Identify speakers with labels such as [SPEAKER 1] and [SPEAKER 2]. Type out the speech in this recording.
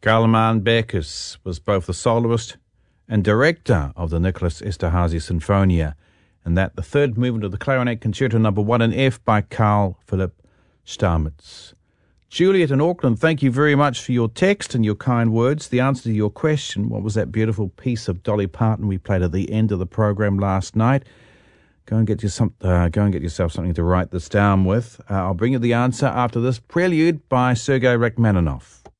[SPEAKER 1] Kalaman Berkus was both the soloist and director of the Nicholas Esterhazy Sinfonia, and that the third movement of the Clarinet Concerto No. 1 in F by Carl Philipp Stamitz. Juliet in Auckland, thank you very much for your text and your kind words. The answer to your question, what was that beautiful piece of Dolly Parton we played at the end of the program last night? Go and get yourself something to write this down with. I'll bring you the answer after this prelude by Sergei Rachmaninoff.